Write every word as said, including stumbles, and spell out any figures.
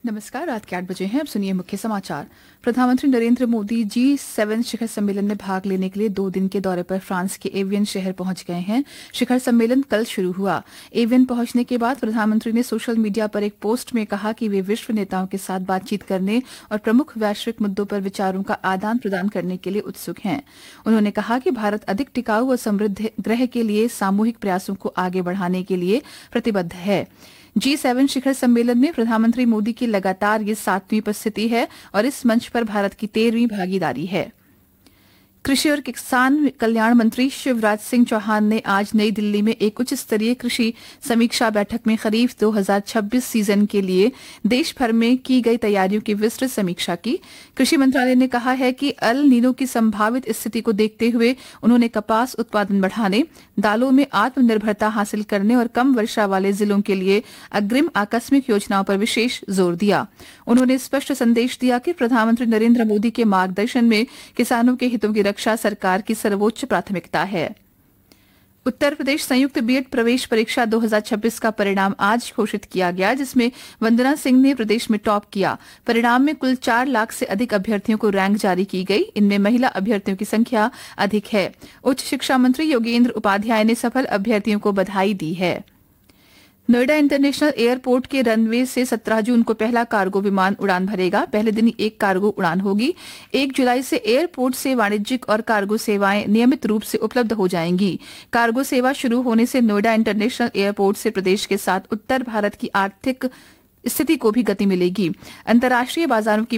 नमस्कार। रात के आठ बजे हैं। अब सुनिए मुख्य समाचार। प्रधानमंत्री नरेंद्र मोदी जी सेवन शिखर सम्मेलन में भाग लेने के लिए दो दिन के दौरे पर फ्रांस के एवियन शहर पहुंच गए हैं। शिखर सम्मेलन कल शुरू हुआ। एवियन पहुंचने के बाद प्रधानमंत्री ने सोशल मीडिया पर एक पोस्ट में कहा कि वे विश्व नेताओं के साथ बातचीत करने और प्रमुख वैश्विक मुद्दों पर विचारों का आदान प्रदान करने के लिए उत्सुक हैं। उन्होंने कहा कि भारत अधिक टिकाऊ और समृद्ध ग्रह के लिए सामूहिक प्रयासों को आगे बढ़ाने के लिए प्रतिबद्ध है। जी सेवन शिखर सम्मेलन में प्रधानमंत्री मोदी की लगातार ये सातवीं उपस्थिति है और इस मंच पर भारत की तेरहवीं भागीदारी है। कृषि और किसान कल्याण मंत्री शिवराज सिंह चौहान ने आज नई दिल्ली में एक उच्च स्तरीय कृषि समीक्षा बैठक में खरीफ दो हज़ार छब्बीस सीजन के लिए देश भर में की गई तैयारियों की विस्तृत समीक्षा की। कृषि मंत्रालय ने कहा है कि अल नीनो की संभावित स्थिति को देखते हुए उन्होंने कपास उत्पादन बढ़ाने, दालों में आत्मनिर्भरता हासिल करने और कम वर्षा वाले जिलों के लिए अग्रिम आकस्मिक योजनाओं पर विशेष जोर दिया। उन्होंने स्पष्ट संदेश दिया कि प्रधानमंत्री नरेंद्र मोदी के मार्गदर्शन में किसानों के हितों की रक्षा सरकार की सर्वोच्च प्राथमिकता है। उत्तर प्रदेश संयुक्त बीएड प्रवेश परीक्षा दो हज़ार छब्बीस का परिणाम आज घोषित किया गया, जिसमें वंदना सिंह ने प्रदेश में टॉप किया। परिणाम में कुल चार लाख से अधिक अभ्यर्थियों को रैंक जारी की गई। इनमें महिला अभ्यर्थियों की संख्या अधिक है। उच्च शिक्षा मंत्री योगेंद्र उपाध्याय ने सफल अभ्यर्थियों को बधाई दी है। नोएडा इंटरनेशनल एयरपोर्ट के रनवे से सत्रह जून को पहला कार्गो विमान उड़ान भरेगा। पहले दिन एक कार्गो उड़ान होगी। एक जुलाई से एयरपोर्ट से वाणिज्यिक और कार्गो सेवाएं नियमित रूप से उपलब्ध हो जाएंगी। कार्गो सेवा शुरू होने से नोएडा इंटरनेशनल एयरपोर्ट से प्रदेश के साथ उत्तर भारत की आर्थिक स्थिति को भी गति मिलेगी। अंतर्राष्ट्रीय बाजारों की